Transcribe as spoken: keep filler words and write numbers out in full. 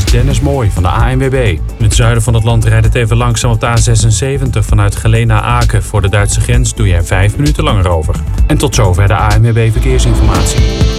Dennis Mooi van de A N W B. In het zuiden van het land rijdt het even langzaam op de A zesenzeventig vanuit Geleen naar Aken. Voor de Duitse grens doe je er vijf minuten langer over. En tot zover de A N W B Verkeersinformatie.